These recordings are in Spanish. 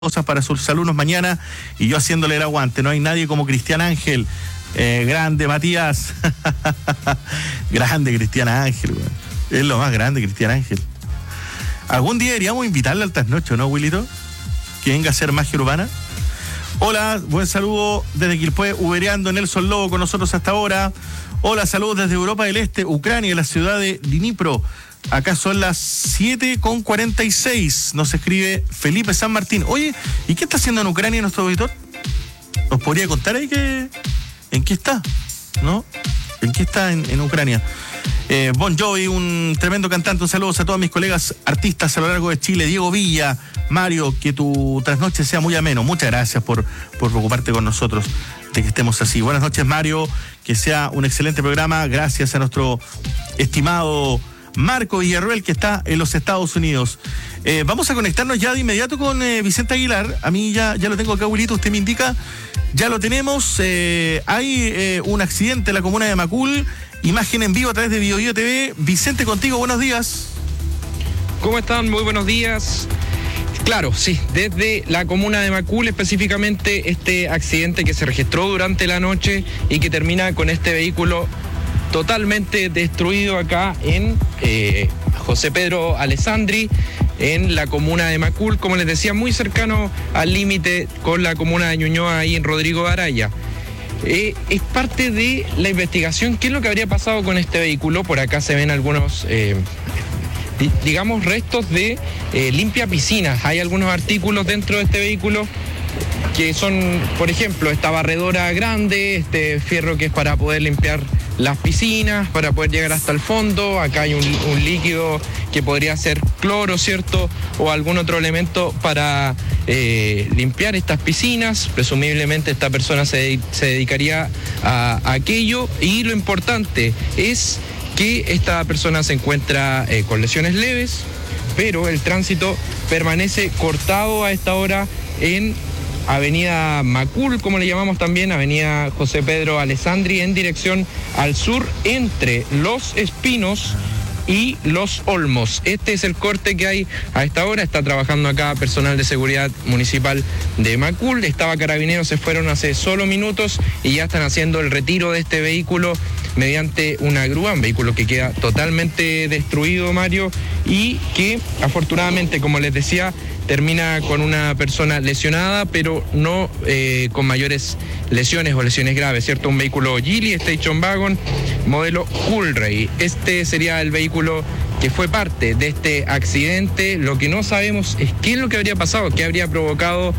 cosas para sus alumnos mañana y yo haciéndole el aguante. No hay nadie como Cristian Ángel. Grande, Matías. Grande, Cristian Ángel, güey. Es lo más grande, Cristian Ángel. Algún día deberíamos invitarle al trasnocho, ¿no, Wilito? Que venga a hacer magia urbana. Hola, buen saludo desde Quilpué, ubereando Nelson Lobo con nosotros hasta ahora. Hola, saludos desde Europa del Este, Ucrania, la ciudad de Dnipro. Acá son las 7:46. Nos escribe Felipe San Martín. Oye, ¿y qué está haciendo en Ucrania nuestro auditor? ¿Nos podría contar ahí en qué está? ¿No? ¿En qué está en Ucrania? Bon Jovi, un tremendo cantante. Un saludo a todos mis colegas artistas a lo largo de Chile. Diego Villa, Mario, que tu trasnoche sea muy ameno. Muchas gracias por preocuparte con nosotros de que estemos así. Buenas noches, Mario. Que sea un excelente programa. Gracias a nuestro estimado Marco Villarruel, que está en los Estados Unidos. Vamos a conectarnos ya de inmediato con Vicente Aguilar. A mí ya lo tengo acá, Wilito, usted me indica. Ya lo tenemos. Hay un accidente en la comuna de Macul. Imagen en vivo a través de BioBio TV. Vicente, contigo, buenos días. ¿Cómo están? Muy buenos días. Claro, sí, desde la comuna de Macul, específicamente este accidente que se registró durante la noche y que termina con este vehículo totalmente destruido acá en José Pedro Alessandri, en la comuna de Macul, como les decía, muy cercano al límite con la comuna de Ñuñoa, ahí en Rodrigo Araya. Es parte de la investigación. ¿Qué es lo que habría pasado con este vehículo? Por acá se ven algunos, digamos, restos de limpia piscinas. Hay algunos artículos dentro de este vehículo que son, por ejemplo, esta barredora grande, este fierro que es para poder limpiar las piscinas, para poder llegar hasta el fondo. Acá hay un líquido que podría ser cloro, ¿cierto? O algún otro elemento para limpiar estas piscinas. Presumiblemente esta persona se dedicaría a aquello. Y lo importante es que esta persona se encuentra con lesiones leves, pero el tránsito permanece cortado a esta hora en Avenida Macul, como le llamamos también, Avenida José Pedro Alessandri, en dirección al sur, entre Los Espinos y Los Olmos. Este es el corte que hay a esta hora. Está trabajando acá personal de seguridad municipal de Macul. Estaba Carabineros, se fueron hace solo minutos y ya están haciendo el retiro de este vehículo mediante una grúa, un vehículo que queda totalmente destruido, Mario, y que afortunadamente, como les decía, termina con una persona lesionada, pero no con mayores lesiones o lesiones graves, ¿cierto? Un vehículo Geely Station Wagon, modelo Coolray. Este sería el vehículo que fue parte de este accidente. Lo que no sabemos es qué es lo que habría pasado, qué habría provocado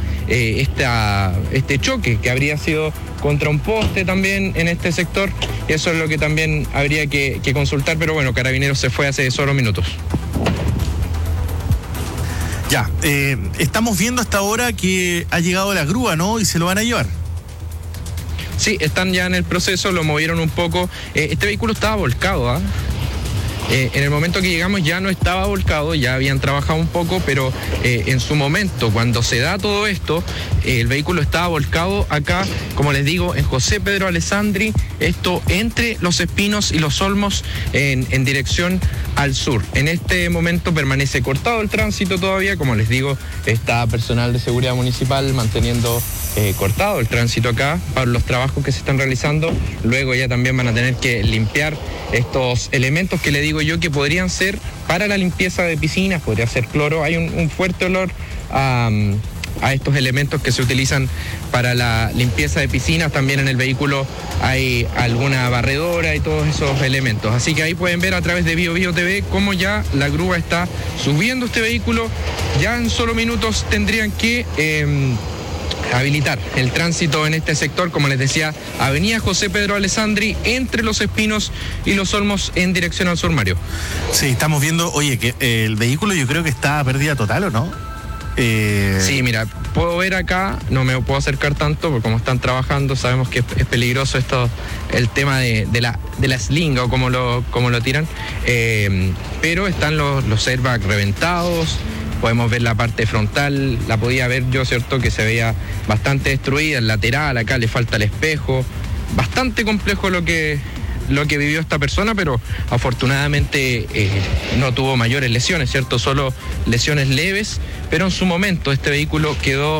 este choque, que habría sido contra un poste también en este sector. Eso es lo que también habría que consultar, pero bueno, Carabineros se fue hace solo minutos. Ya, estamos viendo hasta ahora que ha llegado la grúa, ¿no? Y se lo van a llevar. Sí, están ya en el proceso, lo movieron un poco. Este vehículo estaba volcado, ¿ah? En el momento que llegamos ya no estaba volcado, ya habían trabajado un poco, pero en su momento, cuando se da todo esto, el vehículo estaba volcado acá, como les digo, en José Pedro Alessandri, esto entre Los Espinos y Los Olmos, en dirección al sur. En este momento permanece cortado el tránsito todavía, como les digo, está personal de seguridad municipal manteniendo cortado el tránsito acá para los trabajos que se están realizando. Luego ya también van a tener que limpiar estos elementos que le digo yo que podrían ser para la limpieza de piscinas, podría ser cloro. Hay un fuerte olor a estos elementos que se utilizan para la limpieza de piscinas. También en el vehículo hay alguna barredora y todos esos elementos. Así que ahí pueden ver a través de BioBio TV cómo ya la grúa está subiendo este vehículo. Ya en solo minutos tendrían que habilitar el tránsito en este sector, como les decía, Avenida José Pedro Alessandri, entre Los Espinos y Los Olmos, en dirección al sur, Mario. Sí, estamos viendo, oye, que el vehículo yo creo que está a pérdida total, ¿o no? Sí, mira, puedo ver acá, no me puedo acercar tanto, porque como están trabajando, sabemos que es peligroso esto, el tema de la slinga o como lo tiran, pero están los airbags reventados. Podemos ver la parte frontal, la podía ver yo, ¿cierto? Que se veía bastante destruida, el lateral, acá le falta el espejo. Bastante complejo lo que lo que vivió esta persona, pero afortunadamente no tuvo mayores lesiones, ¿cierto? Solo lesiones leves, pero en su momento este vehículo quedó